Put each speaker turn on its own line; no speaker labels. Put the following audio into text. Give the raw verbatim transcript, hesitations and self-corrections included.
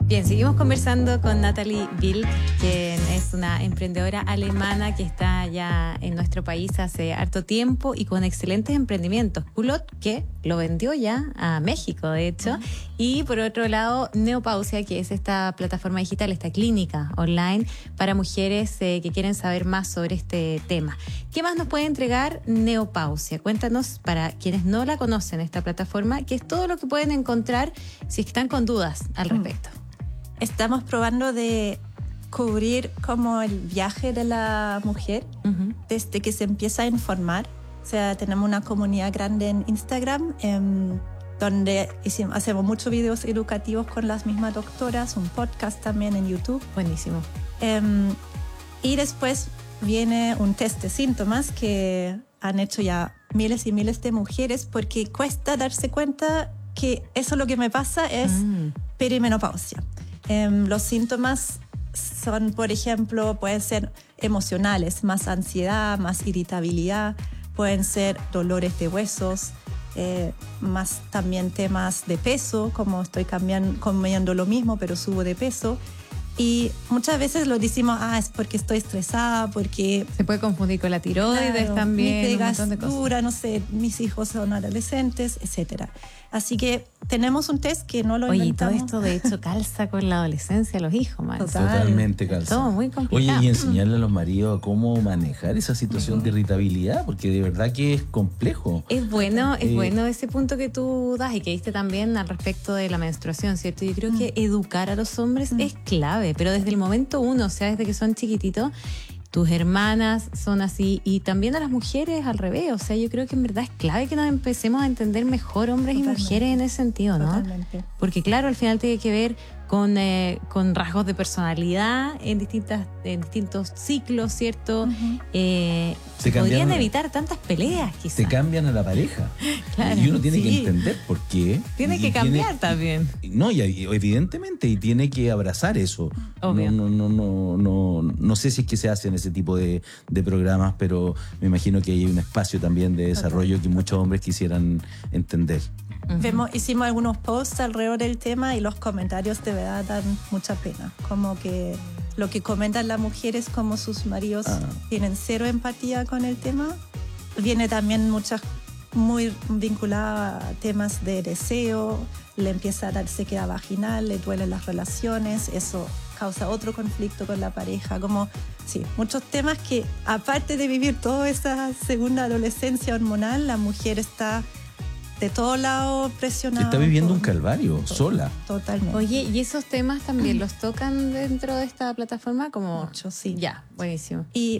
Bien, seguimos conversando con Natalie Wilk, quien es una emprendedora alemana que está ya en nuestro país hace harto tiempo y con excelentes emprendimientos. Culot, que lo vendió ya a México, de hecho. Uh-huh. Y por otro lado, Neopausia, que es esta plataforma digital, esta clínica online para mujeres eh, que quieren saber más sobre este tema. ¿Qué más nos puede entregar Neopausia? Cuéntanos, para quienes no la conocen, esta plataforma, qué es todo lo que pueden encontrar si están con dudas al respecto. Uh-huh.
Estamos probando de cubrir como el viaje de la mujer uh-huh. desde que se empieza a informar. O sea, tenemos una comunidad grande en Instagram eh, donde hicimos, hacemos muchos videos educativos con las mismas doctoras, un podcast también en YouTube.
Buenísimo.
Eh, y después viene un test de síntomas que han hecho ya miles y miles de mujeres porque cuesta darse cuenta que eso lo que me pasa es mm. perimenopausia. Um, los síntomas son, por ejemplo, pueden ser emocionales, más ansiedad, más irritabilidad, pueden ser dolores de huesos, eh, más también temas de peso, como estoy cambiando, comiendo lo mismo pero subo de peso. Y muchas veces lo decimos, ah, es porque estoy estresada, porque...
Se puede confundir con la tiroides
claro,
también,
un montón de cosas. No sé, mis hijos son adolescentes, etcétera. Así que tenemos un test que no lo
Oye,
inventamos.
Oye, todo esto de hecho calza con la adolescencia, los hijos, man.
Total. Totalmente calza.
Todo muy complicado.
Oye, y enseñarle a los maridos a cómo manejar esa situación uh-huh. de irritabilidad, porque de verdad que es complejo.
Es bueno, es eh, bueno ese punto que tú das y que diste también al respecto de la menstruación, ¿cierto? Yo creo uh-huh. que educar a los hombres uh-huh. es clave, pero desde el momento uno, o sea, desde que son chiquititos, tus hermanas son así, y también a las mujeres al revés. O sea, yo creo que en verdad es clave que nos empecemos a entender mejor hombres Totalmente. y mujeres en ese sentido, ¿no?
Totalmente.
Porque claro, al final tiene que ver con, eh, con rasgos de personalidad en, distintas, en distintos ciclos, ¿cierto? Uh-huh. Eh, se podrían evitar tantas peleas, quizás.
Se cambian a la pareja.
Claro,
y uno tiene
sí.
que entender por qué.
Tiene
y
que cambiar
tiene,
también.
No, y, y evidentemente, y tiene que abrazar eso.
Obvio.
No, no, no, no, no, no sé si es que se hacen ese tipo de, de programas, pero me imagino que hay un espacio también de desarrollo que muchos hombres quisieran entender.
Uh-huh. Vemos, hicimos algunos posts alrededor del tema y los comentarios de verdad dan mucha pena. Como que lo que comentan las mujeres, como sus maridos ah. tienen cero empatía con el tema. Viene también muchas muy vinculada a temas de deseo, le empieza a dar sequedad vaginal, le duelen las relaciones, eso causa otro conflicto con la pareja, como sí, muchos temas que aparte de vivir toda esa segunda adolescencia hormonal, la mujer está de todos lados presionada.
Está viviendo
por,
un calvario,
todo,
sola.
Totalmente.
Oye, ¿y esos temas también los tocan dentro de esta plataforma? Como...
Mucho, sí.
Ya, buenísimo.
Y